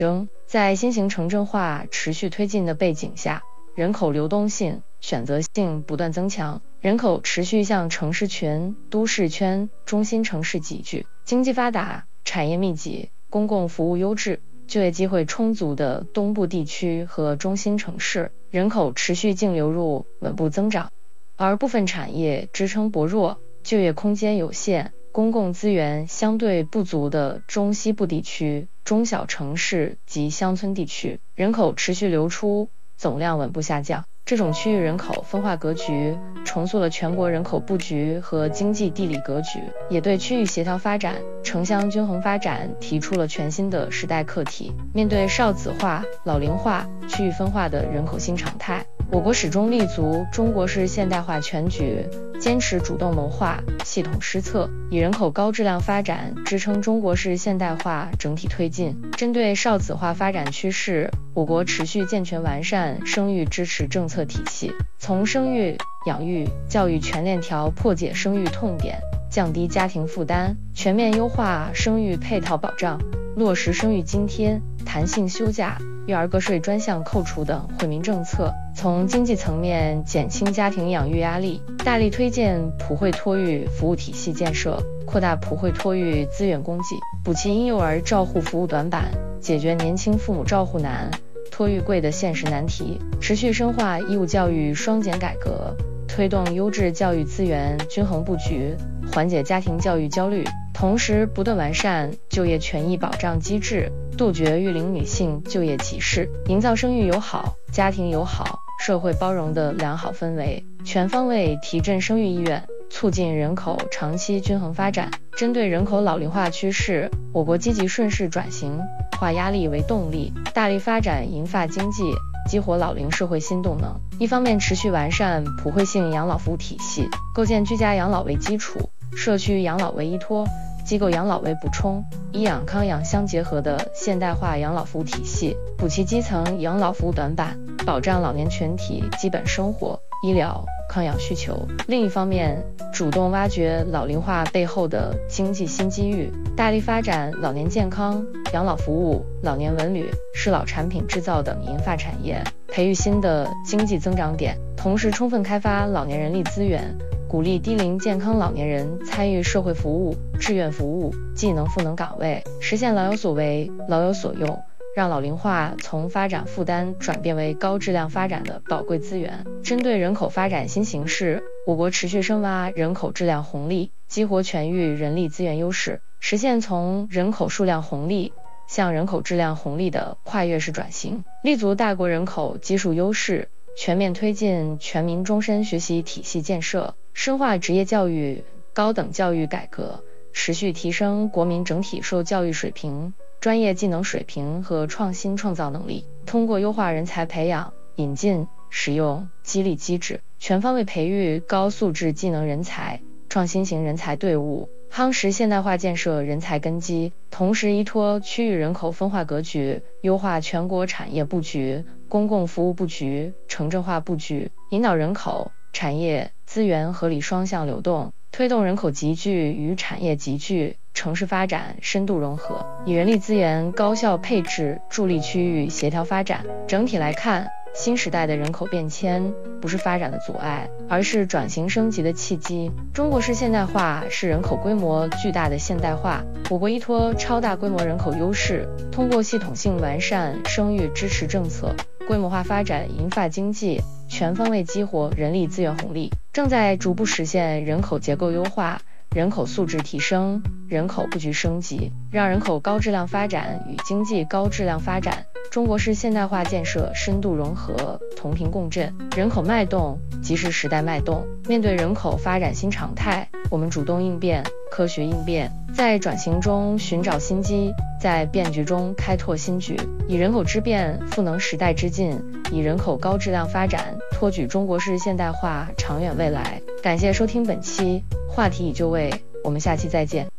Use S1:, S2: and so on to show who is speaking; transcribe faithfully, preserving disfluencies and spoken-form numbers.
S1: 升。在新型城镇化持续推进的背景下，人口流动性、选择性不断增强，人口持续向城市群、都市圈、中心城市集聚，经济发达、产业密集、公共服务优质、就业机会充足的东部地区和中心城市，人口持续净流入稳步增长。而部分产业支撑薄弱、就业空间有限、公共资源相对不足的中西部地区、中小城市及乡村地区，人口持续流出，总量稳步下降。这种区域人口分化格局重塑了全国人口布局和经济地理格局，也对区域协调发展、城乡均衡发展提出了全新的时代课题。面对少子化、老龄化、区域分化的人口新常态，我国始终立足中国式现代化全局，坚持主动谋划、系统施策，以人口高质量发展支撑中国式现代化整体推进。针对少子化发展趋势，我国持续健全完善生育支持政策体系，从生育、养育、教育全链条破解生育痛点，降低家庭负担，全面优化生育配套保障，落实生育津贴、弹性休假、育儿个税专项扣除等惠民政策，从经济层面减轻家庭养育压力，大力推荐普惠托育服务体系建设，扩大普惠托育资源供给，补齐婴幼儿照护服务短板，解决年轻父母照护难、托育贵的现实难题，持续深化义务教育双减改革，推动优质教育资源均衡布局，缓解家庭教育焦虑，同时不断完善就业权益保障机制，杜绝育龄女性就业歧视，营造生育友好、家庭友好、社会包容的良好氛围，全方位提振生育意愿，促进人口长期均衡发展。针对人口老龄化趋势，我国积极顺势转型，化压力为动力，大力发展银发经济，激活老龄社会新动能。一方面持续完善普惠性养老服务体系，构建居家养老为基础、社区养老为依托、机构养老为补充、医养康养相结合的现代化养老服务体系，补齐基层养老服务短板，保障老年群体基本生活、医疗、康养需求。另一方面，主动挖掘老龄化背后的经济新机遇，大力发展老年健康、养老服务、老年文旅、适老产品制造等银发产业，培育新的经济增长点，同时充分开发老年人力资源，鼓励低龄健康老年人参与社会服务、志愿服务、技能赋能岗位，实现老有所为、老有所用，让老龄化从发展负担转变为高质量发展的宝贵资源。针对人口发展新形势，我国持续深挖人口质量红利，激活全域人力资源优势，实现从人口数量红利向人口质量红利的跨越式转型，立足大国人口基数优势，全面推进全民终身学习体系建设，深化职业教育、高等教育改革，持续提升国民整体受教育水平、专业技能水平和创新创造能力。通过优化人才培养、引进、使用、激励机制，全方位培育高素质技能人才、创新型人才队伍，夯实现代化建设人才根基，同时依托区域人口分化格局，优化全国产业布局、公共服务布局、城镇化布局，引导人口、产业资源合理双向流动，推动人口集聚与产业集聚、城市发展深度融合，以人力资源高效配置助力区域协调发展。整体来看，新时代的人口变迁不是发展的阻碍，而是转型升级的契机。中国式现代化是人口规模巨大的现代化，我国依托超大规模人口优势，通过系统性完善生育支持政策，规模化发展银发经济，全方位激活人力资源红利，正在逐步实现人口结构优化、人口素质提升、人口布局升级，让人口高质量发展与经济高质量发展、中国式现代化建设深度融合、同频共振。人口脉动即是时代脉动，面对人口发展新常态，我们主动应变、科学应变，在转型中寻找新机，在变局中开拓新局，以人口之变赋能时代之进，以人口高质量发展托举中国式现代化长远未来。感谢收听本期话题已就位，我们下期再见。